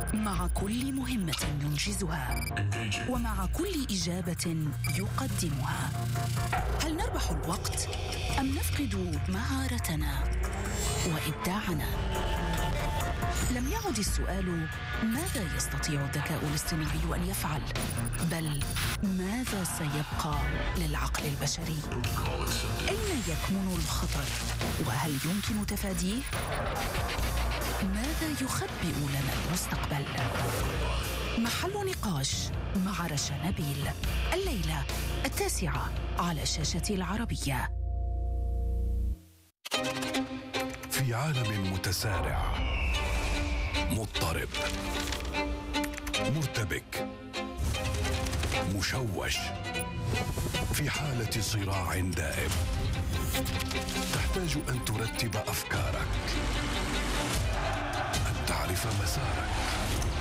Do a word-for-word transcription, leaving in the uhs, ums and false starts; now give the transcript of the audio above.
مع كل مهمة ينجزها ومع كل إجابة يقدمها. هل نربح الوقت أم نفقد مهارتنا وإبداعنا؟ لم يعد السؤال ماذا يستطيع الذكاء الاصطناعي أن يفعل، بل ماذا سيبقى للعقل البشري؟ أين يكمن الخطر؟ وهل يمكن تفاديه؟ ماذا يخبئ لنا المستقبل؟ محل نقاش مع رشا نبيل، الليلة التاسعة على شاشة العربية. في عالم متسارع، مضطرب، مرتبك، مشوش، في حالة صراع دائم، تحتاج أن ترتب أفكارك، أن تعرف مسارك،